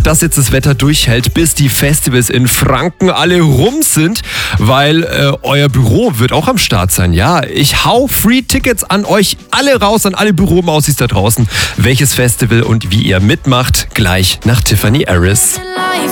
dass jetzt das Wetter durchhält, bis die Festivals in Franken alle rum sind, weil euer Büro wird auch am Start sein. Ja, ich hau Free-Tickets an euch alle raus, an alle Büromausis da draußen. Welches Festival und wie ihr mitmacht, gleich nach Tiffany Harris.